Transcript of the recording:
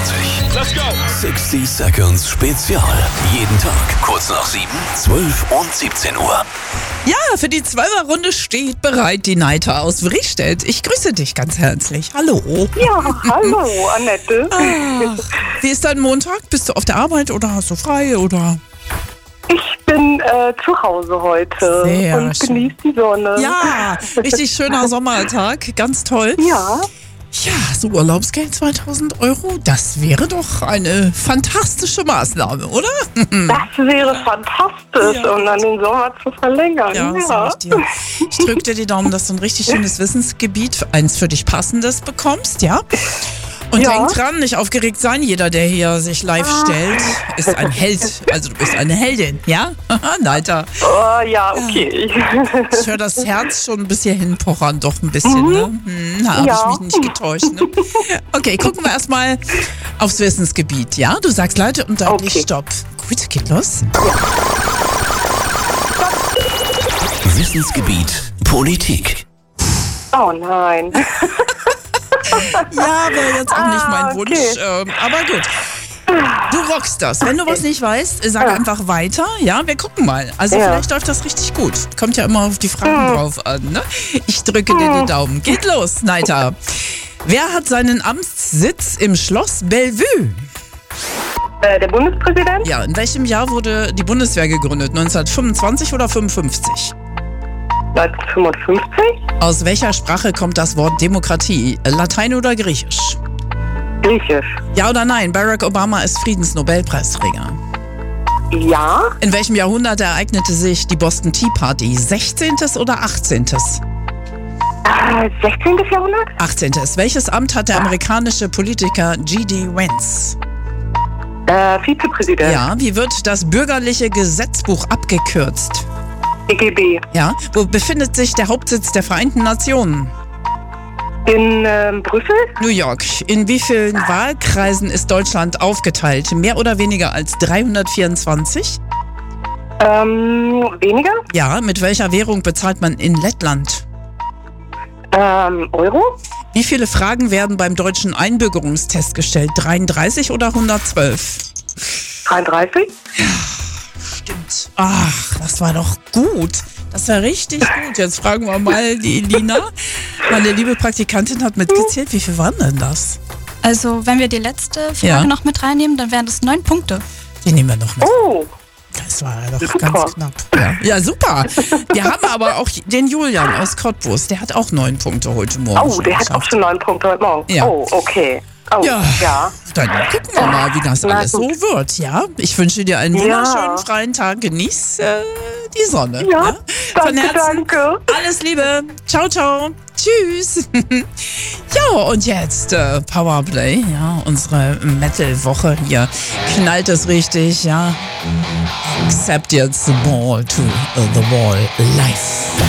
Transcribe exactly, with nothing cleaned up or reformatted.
fünfundvierzig. Let's go! sechzig Seconds Spezial. Jeden Tag kurz nach sieben, zwölf und siebzehn Uhr. Ja, für die Zwölferrunde steht bereit die Neita aus Wriestedt. Ich grüße dich ganz herzlich. Hallo. Ja, hallo, Annette. Ah, wie ist dein Montag? Bist du auf der Arbeit oder hast du frei oder? Ich bin äh, zu Hause heute Sehr und schön. genieße die Sonne. Ja, richtig schöner Sommertag. Ganz toll. Ja, Ja, so Urlaubsgeld zweitausend Euro, das wäre doch eine fantastische Maßnahme, oder? das wäre fantastisch, Ja. um dann den Sommer zu verlängern. Ja, sag ich dir. Ich drücke dir die Daumen, dass du ein richtig schönes Wissensgebiet, eins für dich passendes bekommst, ja? Und Ja. denk dran, nicht aufgeregt sein. Jeder, der hier sich live stellt, ist ein Held. Also du bist eine Heldin, ja? Neiter. Oh, ja, okay. Ich höre das Herz schon bis hierhin pochern, doch ein bisschen, ne? Hm, da habe Ja. ich mich nicht getäuscht, ne? Okay, gucken wir erstmal aufs Wissensgebiet, ja? Du sagst Leute und dann Okay. Stopp. Gut, geht los. Wissensgebiet Politik. Oh nein. Ja, wäre jetzt auch nicht mein Ah, Wunsch, okay. ähm, aber gut. Du rockst das. Wenn du was nicht weißt, sag einfach weiter. Ja, wir gucken mal. Also Ja. vielleicht läuft das richtig gut. Kommt ja immer auf die Fragen drauf an. Ne? Ich drücke dir die Daumen. Geht los, Neita. Wer hat seinen Amtssitz im Schloss Bellevue? Äh, der Bundespräsident? Ja, in welchem Jahr wurde die Bundeswehr gegründet? neunzehnhundertfünfundzwanzig oder fünfundfünfzig? neunzehnhundertfünfundfünfzig? Aus welcher Sprache kommt das Wort Demokratie? Latein oder Griechisch? Griechisch. Ja oder nein? Barack Obama ist Friedensnobelpreisträger. Ja. In welchem Jahrhundert ereignete sich die Boston Tea Party? sechzehntes oder achtzehntes? Äh, sechzehntes. Jahrhundert? achtzehntes. Welches Amt hat der amerikanische Politiker G D Vance? Äh, Vizepräsident. Ja, wie wird das bürgerliche Gesetzbuch abgekürzt? B G B. Ja, wo befindet sich der Hauptsitz der Vereinten Nationen? In ähm, Brüssel? New York. In wie vielen Wahlkreisen ist Deutschland aufgeteilt? Mehr oder weniger als dreihundertvierundzwanzig? Ähm, weniger? Ja, mit welcher Währung bezahlt man in Lettland? Ähm, Euro? Wie viele Fragen werden beim deutschen Einbürgerungstest gestellt? dreiunddreißig oder hundertzwölf? dreiunddreißig? Stimmt. Ach, das war doch gut. Das war richtig gut. Jetzt fragen wir mal die Lina. Meine liebe Praktikantin hat mitgezählt. Wie viel waren denn das? Also, wenn wir die letzte Frage Ja. noch mit reinnehmen, dann wären das neun Punkte. Die nehmen wir noch mit. Oh, Das war ja doch Super. ganz knapp. Ja. ja, super. Wir haben aber auch den Julian aus Cottbus. Der hat auch neun Punkte heute Morgen. oh schon der hat auch geschafft. schon neun Punkte heute Morgen. Ja. Oh, okay. Oh, Ja. ja. Dann gucken wir mal, wie das Na alles so gut. wird. Ja, ich wünsche dir einen Ja. wunderschönen freien Tag. Genieß äh, die Sonne. Ja, ne? Von danke, Herzen. danke. Alles Liebe. Ciao, ciao. Tschüss. Ja, und jetzt äh, Powerplay. Ja, unsere Metal-Woche hier. Knallt es richtig, ja. Accept jetzt the ball to uh, the wall live.